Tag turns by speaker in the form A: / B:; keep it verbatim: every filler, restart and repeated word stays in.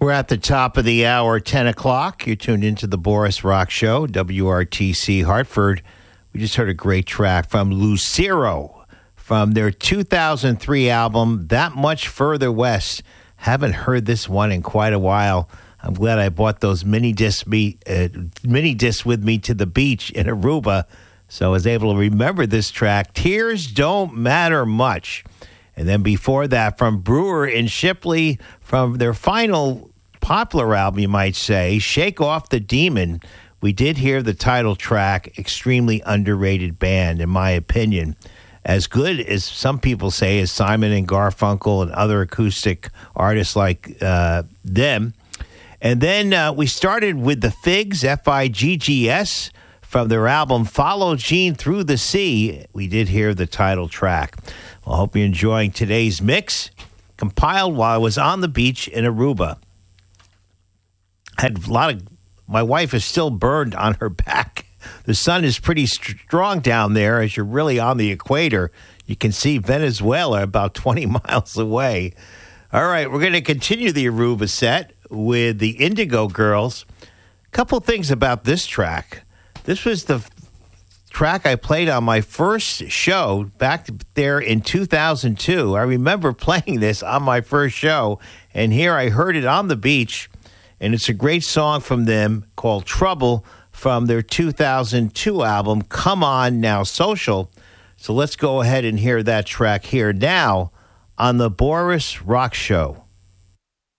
A: We're at the top of the hour, ten o'clock. You're tuned into the Boris Rock Show, W R T C Hartford. We just heard a great track from Lucero from their two thousand three album, That Much Further West. Haven't heard this one in quite a while. I'm glad I bought those mini discs me, uh, mini discs with me to the beach in Aruba, so I was able to remember this track, Tears Don't Matter Much. And then before that, from Brewer and Shipley, from their final popular album, you might say, Shake Off the Demon. We did hear the title track, extremely underrated band, in my opinion. As good as some people say as Simon and Garfunkel and other acoustic artists like uh, them. And then uh, we started with the Figs, F I G G S, from their album Follow Gene Through the Sea. We did hear the title track. Well, I hope you're enjoying today's mix, compiled while I was on the beach in Aruba. I had a lot of, my wife is still burned on her back. The sun is pretty strong down there as you're really on the equator. You can see Venezuela about twenty miles away. All right, we're going to continue the Aruba set with the Indigo Girls. A couple things about this track. This was the track I played on my first show back there in two thousand two. I remember playing this on my first show, and here I heard it on the beach, and it's a great song from them called Trouble from their two thousand two album, Come On Now Social. So let's go ahead and hear that track here now on the Boris Rock Show.